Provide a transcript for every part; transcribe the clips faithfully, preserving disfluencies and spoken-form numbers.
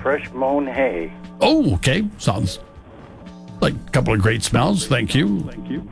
fresh mown hay. Oh, okay. Sounds like a couple of great smells. Thank you. Thank you.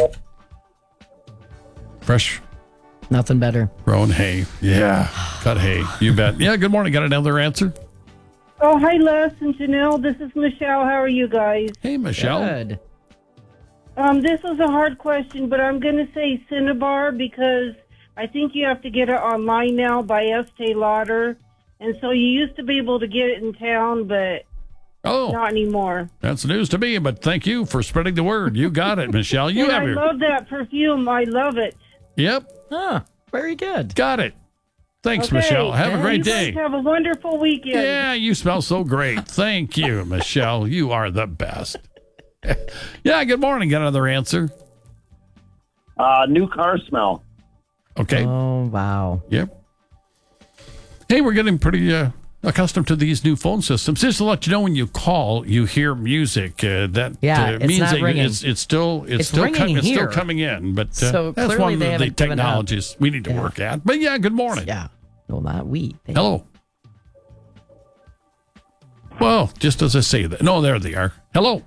Fresh Nothing better. grown hay. Yeah. Cut hay. You bet. Yeah, good morning. Got another answer? Oh, hi, Les and Janelle. This is Michelle. How are you guys? Hey, Michelle. Good. Um, this was a hard question, but I'm going to say Cinnabar because I think you have to get it online now by Estee Lauder. And so you used to be able to get it in town, but Oh, not anymore. that's news to me, but thank you for spreading the word. You got it, Michelle. You and have I your... love that perfume. I love it. Yep. Huh. Very good. Got it. Thanks, Okay. Michelle. Have a Yeah, great you day. guys have a wonderful weekend. Yeah, you smell so great. Thank you, Michelle. You are the best. Yeah, good morning. Got another answer? Uh, new car smell. Okay. Oh, wow. Yep. Hey, we're getting pretty uh, accustomed to these new phone systems. Just to let you know, when you call, you hear music. Uh, that Yeah, uh, it's means not that you- ringing. it's it's still it's, It's still ringing com- it's still here. coming in. But uh, So that's clearly one of they the, the haven't given up. technologies we need to Yeah. work at. But yeah, good morning. Yeah. No, not we. They- Hello. Well, just as I say that. No, there they are. Hello.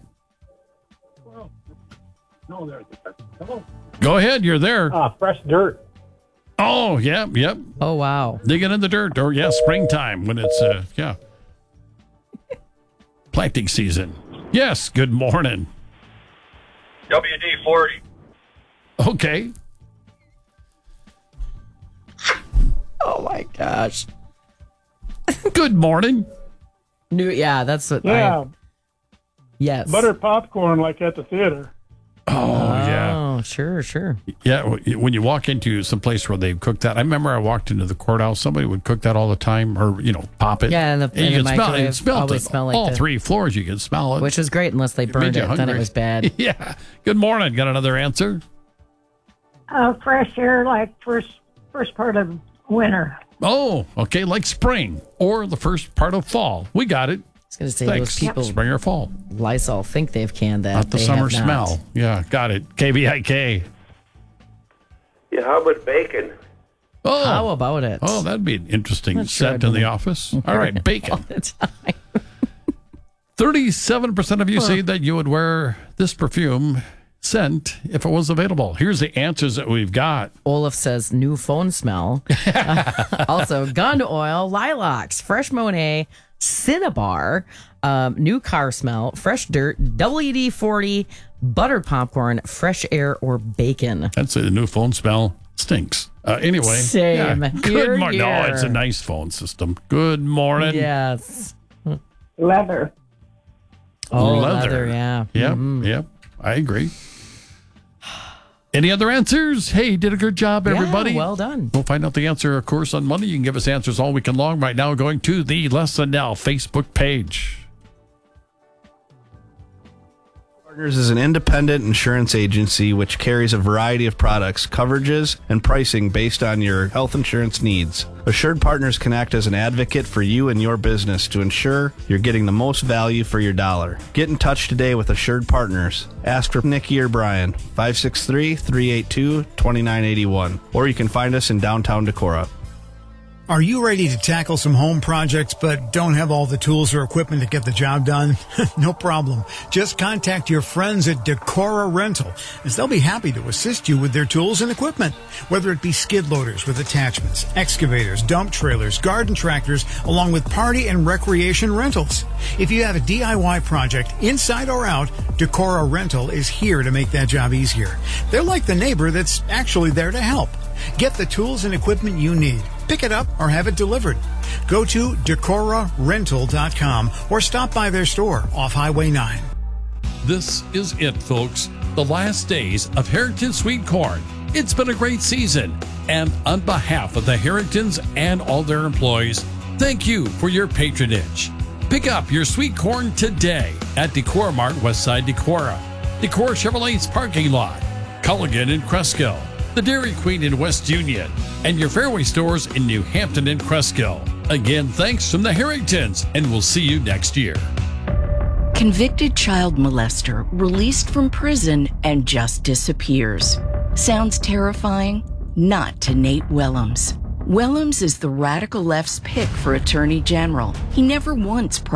No, there's Hello. Go ahead. You're there. Ah, fresh dirt. Oh, yeah, yep. Oh, wow. Digging in the dirt. Or, yeah, springtime when it's, uh, yeah, planting season. Yes, good morning. W D forty. Okay. Oh, my gosh. Good morning. New, yeah, that's what Yeah, I... Yes. butter popcorn like at the theater. Oh, yeah. Oh, sure, sure. Yeah, w- when you walk into some place where they cook that, I remember I walked into the courthouse, somebody would cook that all the time, or, you know, pop it. Yeah, and the- you and the can smell it. microwave You smell always it. smell like all the- three floors, you can smell it. Which was great unless they made burned you it. Then it hungry. was bad. Yeah. Good morning. Got another answer? Uh, fresh air, like first first part of winter. Oh, okay, like spring or the first part of fall. We got it. I was going to say, Thanks. those people, Spring or fall. Lysol, think they've canned that. Not the They summer have not. smell. Yeah, got it. K B I K. Yeah, how about bacon? Oh, How about it? oh, that'd be an interesting Not sure set I'd in the believe- office. All right, All bacon. the time. thirty-seven percent of you say that you would wear this perfume scent if it was available. Here's the answers that we've got. Olaf says new phone smell. Also, gun oil, lilacs, fresh Monet, Cinnabar, um, new car smell, fresh dirt, W D forty, butter popcorn, fresh air, or bacon. I'd say the new phone smell stinks. Uh, anyway. Same. Yeah. Here, Good morning. No, here. it's a nice phone system. Good morning. Yes. Leather. Oh, Leather. leather, yeah. Yep, Mhm. yep. I agree. Any other answers? Hey, did a good job, everybody. Yeah, well done. We'll find out the answer, of course, on Monday. You can give us answers all weekend long right now going to the Les and Now Facebook page. Partners is an independent insurance agency which carries a variety of products, coverages, and pricing based on your health insurance needs. Assured Partners can act as an advocate for you and your business to ensure you're getting the most value for your dollar. Get in touch today with Assured Partners. Ask for Nikki or Brian, five six three, three eight two, two nine eight one, or you can find us in downtown Decorah. Are you ready to tackle some home projects but don't have all the tools or equipment to get the job done? No problem. Just contact your friends at Decorah Rental, as they'll be happy to assist you with their tools and equipment. Whether it be skid loaders with attachments, excavators, dump trailers, garden tractors, along with party and recreation rentals. If you have a D I Y project, inside or out, Decorah Rental is here to make that job easier. They're like the neighbor that's actually there to help. Get the tools and equipment you need. Pick it up or have it delivered. Go to decorah rental dot com or stop by their store off Highway nine. This is it, folks. The last days of Harrington Sweet Corn. It's been a great season. And on behalf of the Harringtons and all their employees, thank you for your patronage. Pick up your sweet corn today at Decorah Mart, Westside Decorah, Decorah Chevrolet's parking lot, Culligan in Cresskill, the Dairy Queen in West Union, and your Fairway stores in New Hampton and Cresskill. Again, thanks from the Harringtons, and we'll see you next year. Convicted child molester released from prison and just disappears. Sounds terrifying? Not to Nate Willems. Willems is the radical left's pick for Attorney General. He never once